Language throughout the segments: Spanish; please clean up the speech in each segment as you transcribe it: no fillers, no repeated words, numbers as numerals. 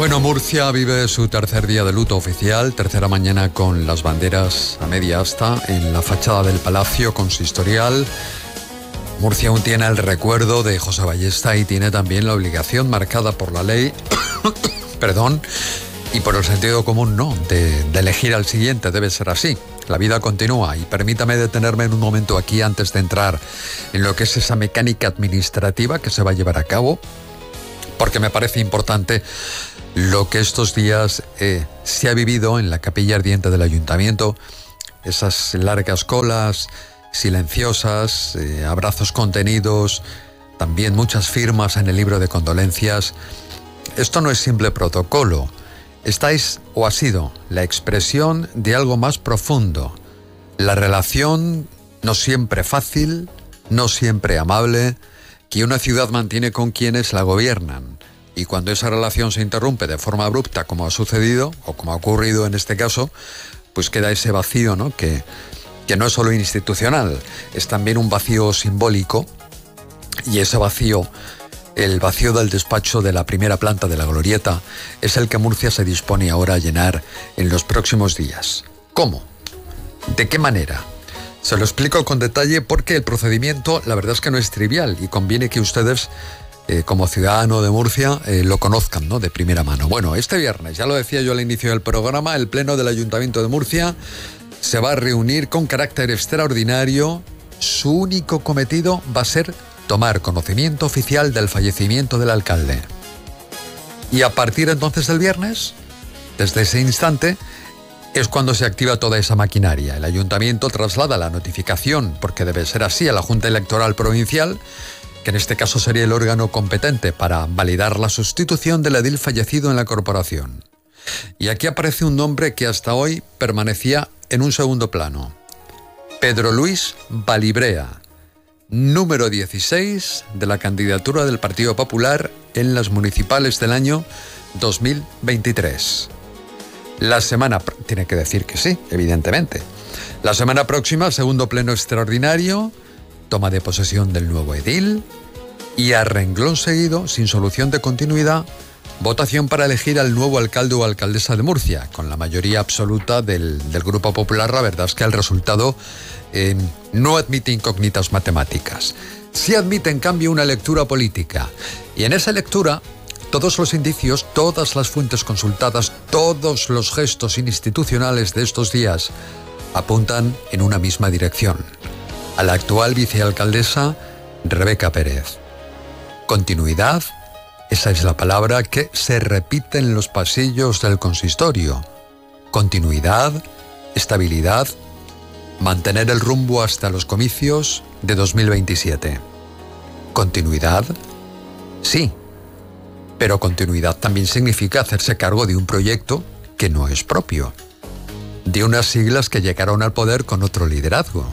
Bueno, Murcia vive su tercer día de luto oficial, tercera mañana con las banderas a media asta en la fachada del Palacio Consistorial. Murcia aún tiene el recuerdo de José Ballesta y tiene también la obligación marcada por la ley, y por el sentido común, de elegir al siguiente. Debe ser así. La vida continúa y permítame detenerme en un momento aquí antes de entrar en lo que es esa mecánica administrativa que se va a llevar a cabo, porque me parece importante lo que estos días se ha vivido en la capilla ardiente del ayuntamiento, esas largas colas silenciosas, abrazos contenidos, también muchas firmas en el libro de condolencias. Esto no es simple protocolo, esta es o ha sido la expresión de algo más profundo, la relación no siempre fácil, no siempre amable, que una ciudad mantiene con quienes la gobiernan. Y cuando esa relación se interrumpe de forma abrupta, como ha sucedido, o como ha ocurrido en este caso, pues queda ese vacío, que no es solo institucional, es también un vacío simbólico, y ese vacío, el vacío del despacho de la primera planta de la Glorieta, es el que Murcia se dispone ahora a llenar en los próximos días. ¿Cómo? ¿De qué manera? Se lo explico con detalle porque el procedimiento, la verdad es que no es trivial, y conviene que ustedes, como ciudadano de Murcia, lo conozcan, de primera mano. Bueno, este viernes, ya lo decía yo al inicio del programa, el Pleno del Ayuntamiento de Murcia se va a reunir con carácter extraordinario. Su único cometido va a ser tomar conocimiento oficial del fallecimiento del alcalde. Y a partir entonces del viernes, desde ese instante, es cuando se activa toda esa maquinaria. El ayuntamiento traslada la notificación, porque debe ser así, a la Junta Electoral Provincial, que en este caso sería el órgano competente para validar la sustitución del edil fallecido en la corporación. Y aquí aparece un nombre que hasta hoy permanecía en un segundo plano. Pedro Luis Balibrea, número 16 de la candidatura del Partido Popular en las municipales del año 2023. Tiene que decir que sí, evidentemente. La semana próxima, segundo pleno extraordinario, toma de posesión del nuevo edil y a renglón seguido, sin solución de continuidad, votación para elegir al nuevo alcalde o alcaldesa de Murcia, con la mayoría absoluta del Grupo Popular. La verdad es que el resultado no admite incógnitas matemáticas. Sí admite, en cambio, una lectura política. Y en esa lectura, todos los indicios, todas las fuentes consultadas, todos los gestos institucionales de estos días apuntan en una misma dirección: a la actual vicealcaldesa Rebeca Pérez. Continuidad, esa es la palabra que se repite en los pasillos del consistorio. Continuidad, estabilidad, mantener el rumbo hasta los comicios de 2027. Continuidad, sí, pero continuidad también significa hacerse cargo de un proyecto que no es propio, de unas siglas que llegaron al poder con otro liderazgo,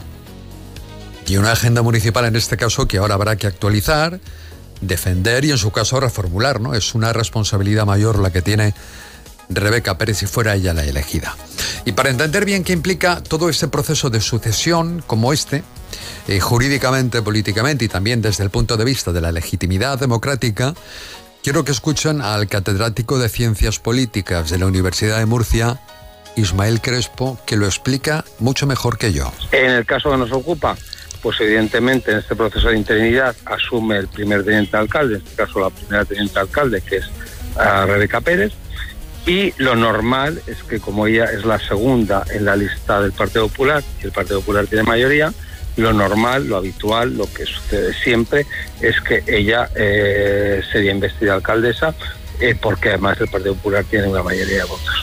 y una agenda municipal en este caso que ahora habrá que actualizar, defender y en su caso reformular, Es una responsabilidad mayor la que tiene Rebeca Pérez si fuera ella la elegida. Y para entender bien qué implica todo este proceso de sucesión como jurídicamente, políticamente y también desde el punto de vista de la legitimidad democrática, quiero que escuchen al catedrático de Ciencias Políticas de la Universidad de Murcia, Ismael Crespo, que lo explica mucho mejor que yo. En el caso que nos ocupa, pues evidentemente en este proceso de interinidad asume el primer teniente alcalde, en este caso la primera teniente alcalde, que es Rebeca Pérez, y lo normal es que como ella es la segunda en la lista del Partido Popular, y el Partido Popular tiene mayoría, lo normal, lo habitual, lo que sucede siempre es que ella sería investida alcaldesa, porque además el Partido Popular tiene una mayoría de votos.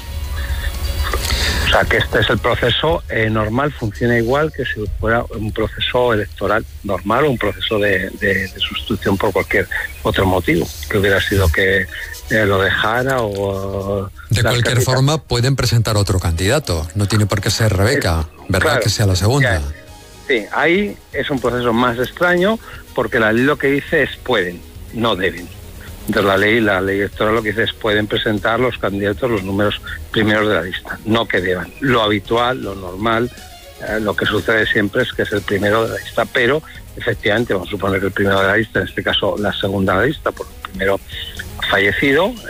O sea, que este es el proceso normal, funciona igual que si fuera un proceso electoral normal o un proceso de sustitución por cualquier otro motivo, que hubiera sido que lo dejara o... De cualquier forma, pueden presentar otro candidato, no tiene por qué ser Rebeca, ¿verdad? Claro, que sea la segunda. Sí, ahí es un proceso más extraño porque la ley lo que dice es pueden, no deben. Entonces la ley electoral lo que dice es pueden presentar los candidatos los números primeros de la lista, no que deban. Lo habitual, lo normal, lo que sucede siempre es que es el primero de la lista, pero efectivamente vamos a suponer que el primero de la lista, en este caso la segunda de la lista, por el primero fallecido, el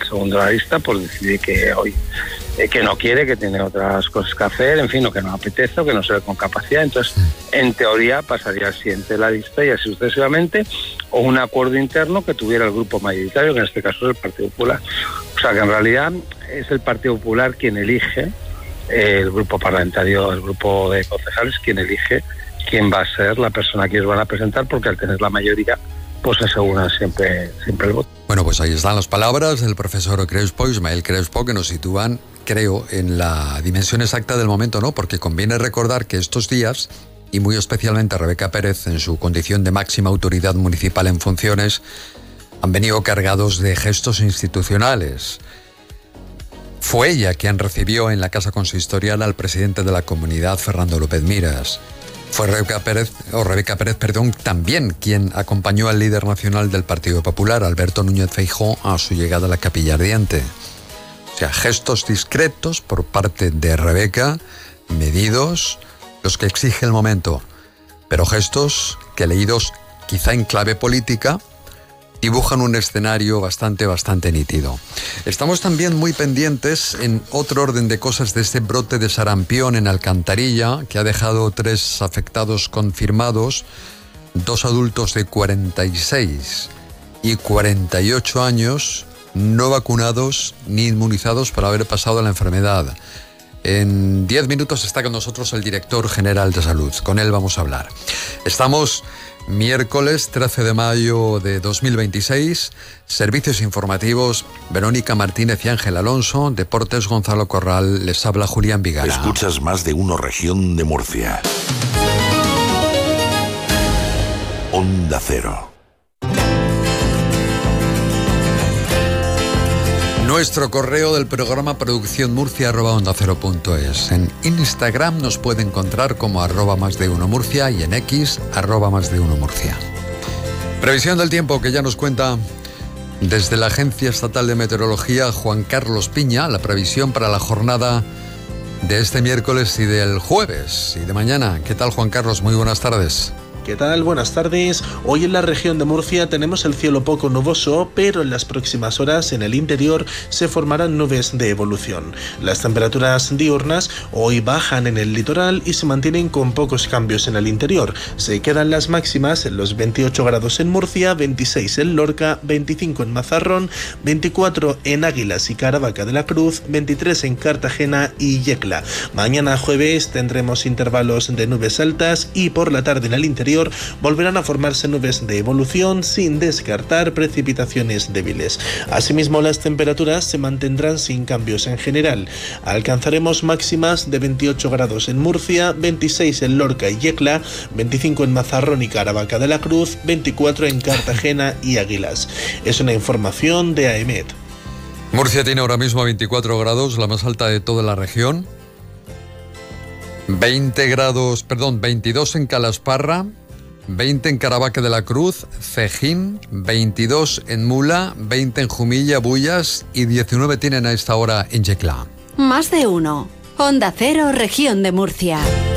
segundo de la lista pues decide que hoy que no quiere, que tiene otras cosas que hacer, en fin, o que no apetece, o que no se ve con capacidad. Entonces, en teoría, pasaría al siguiente de la lista y así sucesivamente, o un acuerdo interno que tuviera el grupo mayoritario, que en este caso es el Partido Popular. O sea, que en realidad es el Partido Popular quien elige, el grupo parlamentario, el grupo de concejales, quien elige quién va a ser la persona que ellos van a presentar, porque al tener la mayoría, pues aseguran siempre el voto. Bueno, pues ahí están las palabras del profesor Crespo, Ismael Crespo, que nos sitúan, creo, en la dimensión exacta del momento, ¿no? Porque conviene recordar que estos días, y muy especialmente Rebeca Pérez, en su condición de máxima autoridad municipal en funciones, han venido cargados de gestos institucionales. Fue ella quien recibió en la Casa Consistorial al presidente de la comunidad, Fernando López Miras. Fue Rebeca Pérez, también quien acompañó al líder nacional del Partido Popular, Alberto Núñez Feijóo, a su llegada a la Capilla Ardiente. O sea, gestos discretos por parte de Rebeca, medidos, los que exige el momento, pero gestos que, leídos quizá en clave política, dibujan un escenario bastante nítido. Estamos también muy pendientes, en otro orden de cosas, de este brote de sarampión en Alcantarilla, que ha dejado 3 afectados confirmados, 2 adultos de 46 y 48 años, no vacunados ni inmunizados por haber pasado la enfermedad. En 10 minutos está con nosotros el director general de salud. Con él vamos a hablar. Estamos miércoles 13 de mayo de 2026, servicios informativos, Verónica Martínez y Ángel Alonso, deportes Gonzalo Corral, les habla Julián Vigara. Escuchas Más de Uno, región de Murcia. Onda Cero. Nuestro correo del programa producciónmurcia@ondacero.es. En Instagram nos puede encontrar como @más-de-uno-Murcia y en X @más-de-uno-Murcia. Previsión del tiempo que ya nos cuenta desde la Agencia Estatal de Meteorología Juan Carlos Piña, la previsión para la jornada de este miércoles y del jueves y de mañana. ¿Qué tal, Juan Carlos? Muy buenas tardes. ¿Qué tal? Buenas tardes. Hoy en la región de Murcia tenemos el cielo poco nuboso, pero en las próximas horas en el interior se formarán nubes de evolución. Las temperaturas diurnas hoy bajan en el litoral y se mantienen con pocos cambios en el interior. Se quedan las máximas en los 28 grados en Murcia, 26 en Lorca, 25 en Mazarrón, 24 en Águilas y Caravaca de la Cruz, 23 en Cartagena y Yecla. Mañana jueves tendremos intervalos de nubes altas y por la tarde en el interior volverán a formarse nubes de evolución sin descartar precipitaciones débiles. Asimismo, las temperaturas se mantendrán sin cambios en general. Alcanzaremos máximas de 28 grados en Murcia, 26 en Lorca y Yecla, 25 en Mazarrón y Caravaca de la Cruz, 24 en Cartagena y Águilas. Es una información de AEMET. Murcia tiene ahora mismo 24 grados, la más alta de toda la región. 22 en Calasparra, 20 en Caravaca de la Cruz, Cejín, 22 en Mula, 20 en Jumilla, Bullas y 19 tienen a esta hora en Yecla. Más de uno. Onda Cero, región de Murcia.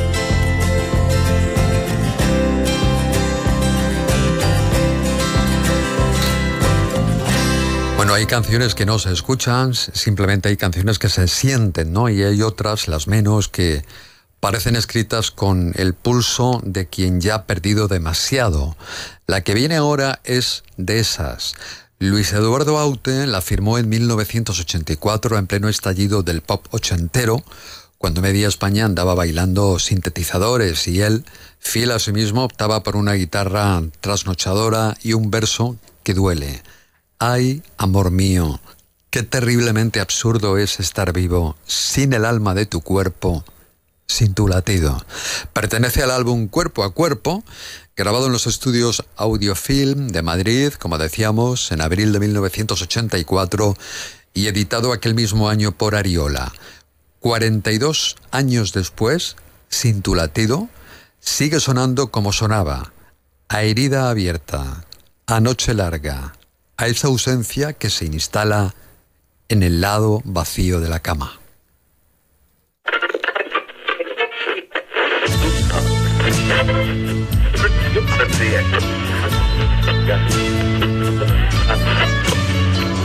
Bueno, hay canciones que no se escuchan, simplemente hay canciones que se sienten, ¿no? Y hay otras, las menos, que parecen escritas con el pulso de quien ya ha perdido demasiado. La que viene ahora es de esas. Luis Eduardo Aute la firmó en 1984 en pleno estallido del pop ochentero, cuando media España andaba bailando sintetizadores y él, fiel a sí mismo, optaba por una guitarra trasnochadora y un verso que duele. Ay, amor mío, qué terriblemente absurdo es estar vivo sin el alma de tu cuerpo, sin tu latido. Pertenece al álbum Cuerpo a Cuerpo, grabado en los estudios Audiofilm de Madrid, como decíamos, en abril de 1984 y editado aquel mismo año por Ariola. 42 años después, Sin tu latido, sigue sonando como sonaba, a herida abierta, a noche larga, a esa ausencia que se instala en el lado vacío de la cama.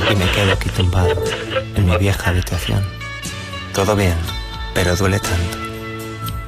y me quedo aquí tumbado en mi vieja habitación. Todo bien, pero duele tanto.